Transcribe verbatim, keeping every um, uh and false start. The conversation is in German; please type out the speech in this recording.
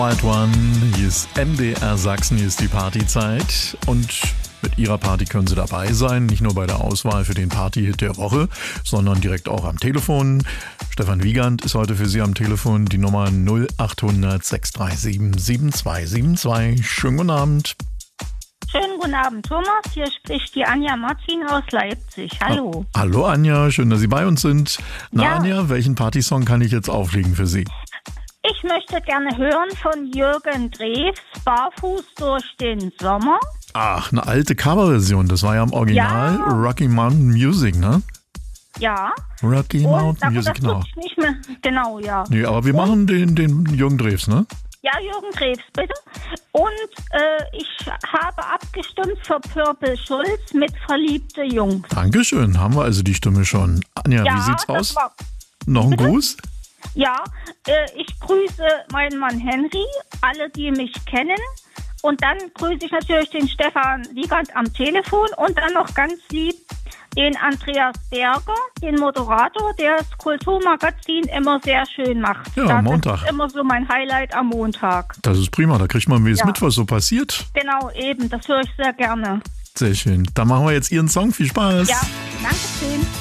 Wild One, hier ist M D R Sachsen, hier ist die Partyzeit und mit Ihrer Party können Sie dabei sein, nicht nur bei der Auswahl für den Partyhit der Woche, sondern direkt auch am Telefon. Stefan Wiegand ist heute für Sie am Telefon, die Nummer null acht hundert sechs drei sieben sieben zwei sieben zwei. Schönen guten Abend. Schönen guten Abend, Thomas. Hier spricht die Anja Martin aus Leipzig. Hallo. Ha- Hallo Anja, schön, dass Sie bei uns sind. Na Ja. Anja, welchen Partysong kann ich jetzt auflegen für Sie? Ich möchte gerne hören von Jürgen Drews, Barfuß durch den Sommer. Ach, eine alte Coverversion, das war ja im Original Ja. Rocky Mountain Music, ne? Ja. Rocky Und Mountain aber Music, das genau. tut sich nicht mehr. Genau, ja. Nee, aber wir machen den, den Jürgen Drews, ne? Ja, Jürgen Drews, bitte. Und äh, ich habe abgestimmt für Purple Schulz mit Verliebte Jungs. Dankeschön, haben wir also die Stimme schon. Anja, Ja, wie sieht's das aus? war- Noch ein Gruß? Ja, äh, ich grüße meinen Mann Henry, alle, die mich kennen. Und dann grüße ich natürlich den Stefan Wiegand am Telefon und dann noch ganz lieb den Andreas Berger, den Moderator, der das Kulturmagazin immer sehr schön macht. Ja, das Montag. ist immer so mein Highlight am Montag. Das ist prima, da kriegt man wenigstens Ja. mit, was so passiert. Genau, eben, das höre ich sehr gerne. Sehr schön. Dann machen wir jetzt Ihren Song. Viel Spaß. Ja, danke schön.